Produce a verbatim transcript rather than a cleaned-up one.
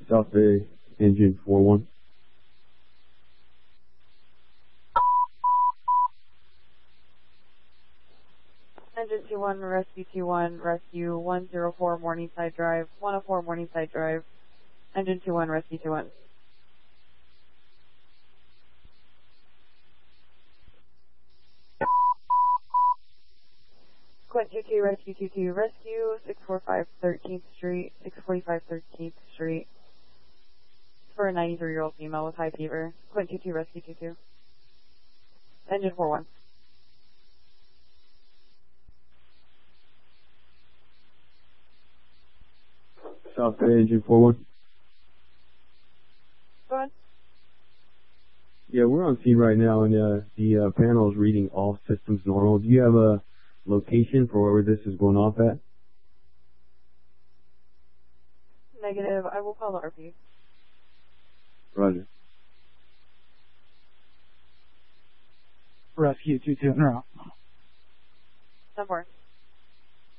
South Bay, engine four one. Engine two one, rescue two one, rescue one oh four Morningside Drive, one oh four Morningside Drive, engine two one, rescue two one. Quint two two, rescue two two, rescue six forty-five thirteenth Street, six forty-five thirteenth Street, for a ninety-three-year-old female with high fever. Quint two two, rescue two two. Engine four one. South Bay, engine four one. Go ahead. Yeah, we're on scene right now, and uh, the uh, panel is reading all systems normal. Do you have a location for where this is going off at? Negative. I will call the R P. Roger. Rescue two two in route. ten four.